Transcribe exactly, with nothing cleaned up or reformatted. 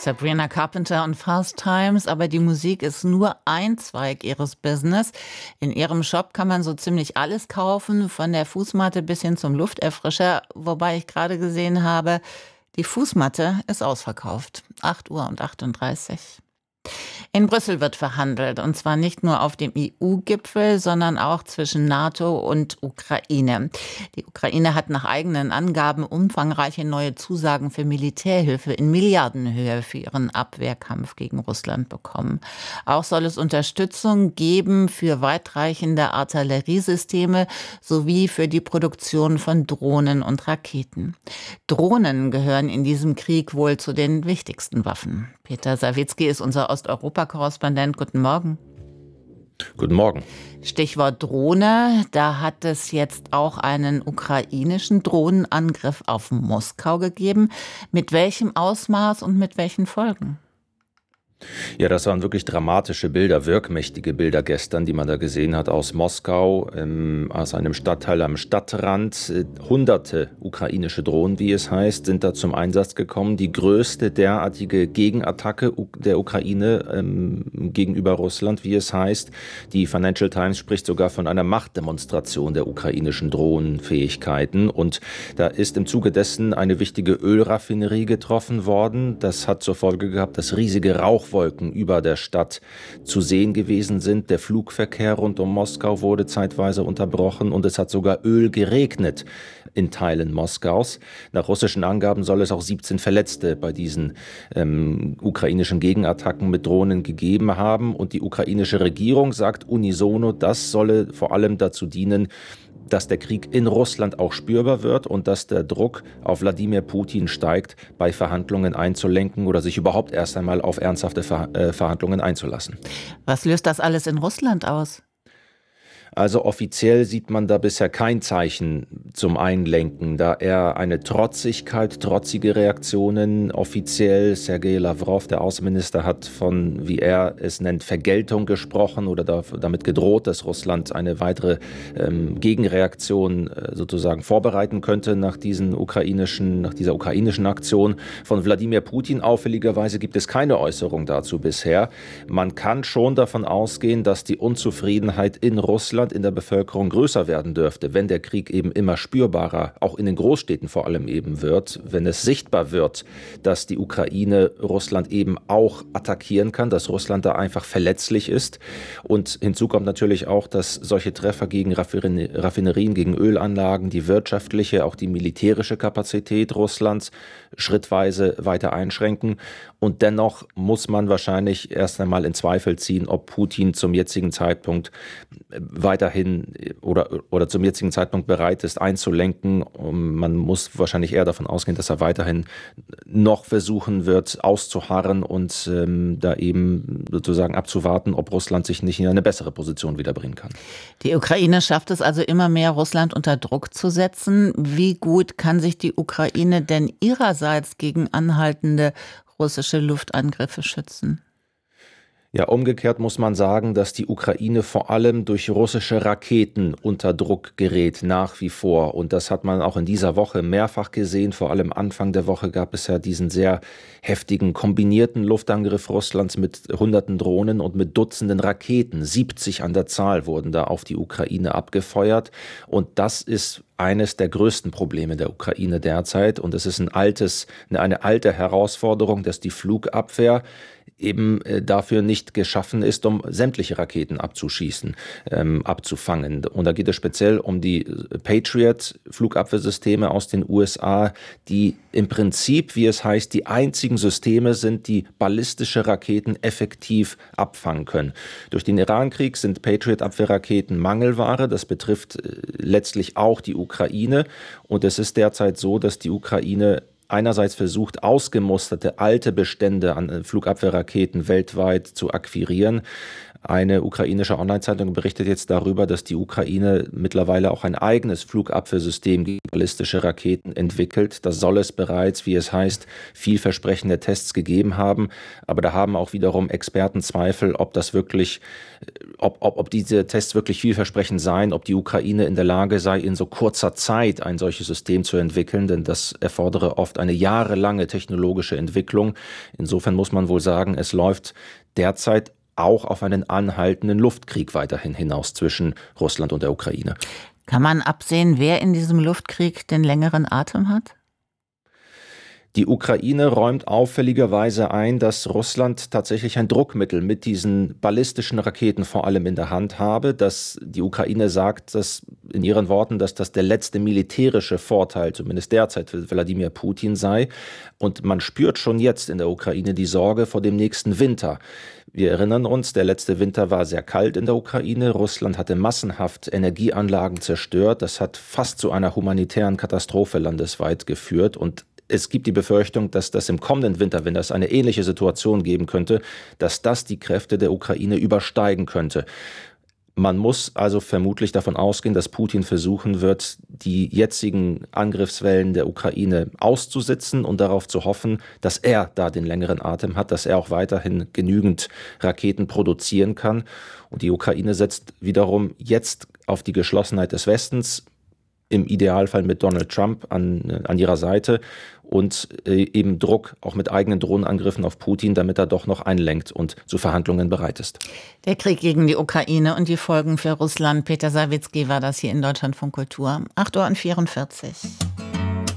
Sabrina Carpenter und Fast Times, aber die Musik ist nur ein Zweig ihres Business. In ihrem Shop kann man so ziemlich alles kaufen, von der Fußmatte bis hin zum Lufterfrischer, wobei ich gerade gesehen habe, die Fußmatte ist ausverkauft. acht Uhr und achtunddreißig. In Brüssel wird verhandelt, und zwar nicht nur auf dem E U-Gipfel, sondern auch zwischen NATO und Ukraine. Die Ukraine hat nach eigenen Angaben umfangreiche neue Zusagen für Militärhilfe in Milliardenhöhe für ihren Abwehrkampf gegen Russland bekommen. Auch soll es Unterstützung geben für weitreichende Artilleriesysteme sowie für die Produktion von Drohnen und Raketen. Drohnen gehören in diesem Krieg wohl zu den wichtigsten Waffen. Peter Sawicki ist unser Osteuropa-Korrespondent. Guten Morgen. Guten Morgen. Stichwort Drohne. Da hat es jetzt auch einen ukrainischen Drohnenangriff auf Moskau gegeben. Mit welchem Ausmaß und mit welchen Folgen? Ja, das waren wirklich dramatische Bilder, wirkmächtige Bilder gestern, die man da gesehen hat aus Moskau, ähm, aus einem Stadtteil am Stadtrand. Äh, hunderte ukrainische Drohnen, wie es heißt, sind da zum Einsatz gekommen. Die größte derartige Gegenattacke der Ukraine ähm, gegenüber Russland, wie es heißt. Die Financial Times spricht sogar von einer Machtdemonstration der ukrainischen Drohnenfähigkeiten. Und da ist im Zuge dessen eine wichtige Ölraffinerie getroffen worden. Das hat zur Folge gehabt, dass riesige Rauch Wolken über der Stadt zu sehen gewesen sind. Der Flugverkehr rund um Moskau wurde zeitweise unterbrochen und es hat sogar Öl geregnet in Teilen Moskaus. Nach russischen Angaben soll es auch siebzehn Verletzte bei diesen ähm, ukrainischen Gegenattacken mit Drohnen gegeben haben. Und die ukrainische Regierung sagt unisono, das solle vor allem dazu dienen, dass der Krieg in Russland auch spürbar wird und dass der Druck auf Wladimir Putin steigt, bei Verhandlungen einzulenken oder sich überhaupt erst einmal auf ernsthafte Ver- äh, Verhandlungen einzulassen. Was löst das alles in Russland aus? Also offiziell sieht man da bisher kein Zeichen zum Einlenken, da eher eine Trotzigkeit, trotzige Reaktionen. Offiziell Sergei Lavrov, der Außenminister, hat von, wie er es nennt, Vergeltung gesprochen oder damit gedroht, dass Russland eine weitere ähm, Gegenreaktion äh, sozusagen vorbereiten könnte nach diesen ukrainischen, nach dieser ukrainischen Aktion. Von Wladimir Putin auffälligerweise gibt es keine Äußerung dazu bisher. Man kann schon davon ausgehen, dass die Unzufriedenheit in Russland in der Bevölkerung größer werden dürfte, wenn der Krieg eben immer spürbarer, auch in den Großstädten vor allem eben wird, wenn es sichtbar wird, dass die Ukraine Russland eben auch attackieren kann, dass Russland da einfach verletzlich ist. Und hinzu kommt natürlich auch, dass solche Treffer gegen Raffinerien, gegen Ölanlagen, die wirtschaftliche, auch die militärische Kapazität Russlands schrittweise weiter einschränken. Und dennoch muss man wahrscheinlich erst einmal in Zweifel ziehen, ob Putin zum jetzigen Zeitpunkt weiterhin oder, oder zum jetzigen Zeitpunkt bereit ist, einzulenken. Man muss wahrscheinlich eher davon ausgehen, dass er weiterhin noch versuchen wird, auszuharren und ähm, da eben sozusagen abzuwarten, ob Russland sich nicht in eine bessere Position wiederbringen kann. Die Ukraine schafft es also immer mehr, Russland unter Druck zu setzen. Wie gut kann sich die Ukraine denn ihrerseits gegen anhaltende russische Luftangriffe schützen? Ja, umgekehrt muss man sagen, dass die Ukraine vor allem durch russische Raketen unter Druck gerät, nach wie vor. Und das hat man auch in dieser Woche mehrfach gesehen. Vor allem Anfang der Woche gab es ja diesen sehr heftigen kombinierten Luftangriff Russlands mit hunderten Drohnen und mit Dutzenden Raketen. siebzig an der Zahl wurden da auf die Ukraine abgefeuert. Und das ist eines der größten Probleme der Ukraine derzeit. Und es ist ein altes, eine alte Herausforderung, dass die Flugabwehr eben äh, dafür nicht geschaffen ist, um sämtliche Raketen abzuschießen, ähm, abzufangen. Und da geht es speziell um die Patriot-Flugabwehrsysteme aus den U S A, die im Prinzip, wie es heißt, die einzigen Systeme sind, die ballistische Raketen effektiv abfangen können. Durch den Irankrieg sind Patriot-Abwehrraketen Mangelware. Das betrifft äh, letztlich auch die Ukraine. Und es ist derzeit so, dass die Ukraine einerseits versucht, ausgemusterte alte Bestände an Flugabwehrraketen weltweit zu akquirieren. Eine ukrainische Online-Zeitung berichtet jetzt darüber, dass die Ukraine mittlerweile auch ein eigenes Flugabwehrsystem gegen ballistische Raketen entwickelt. Da soll es bereits, wie es heißt, vielversprechende Tests gegeben haben. Aber da haben auch wiederum Experten Zweifel, ob das wirklich, ob, ob, ob diese Tests wirklich vielversprechend seien, ob die Ukraine in der Lage sei, in so kurzer Zeit ein solches System zu entwickeln. Denn das erfordere oft eine jahrelange technologische Entwicklung. Insofern muss man wohl sagen, es läuft derzeit auch auf einen anhaltenden Luftkrieg weiterhin hinaus zwischen Russland und der Ukraine. Kann man absehen, wer in diesem Luftkrieg den längeren Atem hat? Die Ukraine räumt auffälligerweise ein, dass Russland tatsächlich ein Druckmittel mit diesen ballistischen Raketen vor allem in der Hand habe, dass die Ukraine sagt, dass in ihren Worten, dass das der letzte militärische Vorteil, zumindest derzeit für Wladimir Putin sei. Und man spürt schon jetzt in der Ukraine die Sorge vor dem nächsten Winter. Wir erinnern uns, der letzte Winter war sehr kalt in der Ukraine. Russland hatte massenhaft Energieanlagen zerstört. Das hat fast zu einer humanitären Katastrophe landesweit geführt. Und es gibt die Befürchtung, dass das im kommenden Winter, wenn das eine ähnliche Situation geben könnte, dass das die Kräfte der Ukraine übersteigen könnte. Man muss also vermutlich davon ausgehen, dass Putin versuchen wird, die jetzigen Angriffswellen der Ukraine auszusitzen und darauf zu hoffen, dass er da den längeren Atem hat, dass er auch weiterhin genügend Raketen produzieren kann. Und die Ukraine setzt wiederum jetzt auf die Geschlossenheit des Westens, im Idealfall mit Donald Trump an, an ihrer Seite und äh, eben Druck auch mit eigenen Drohnenangriffen auf Putin, damit er doch noch einlenkt und zu Verhandlungen bereit ist. Der Krieg gegen die Ukraine und die Folgen für Russland. Peter Sawicki war das hier in Deutschlandfunk Kultur. acht Uhr vierundvierzig.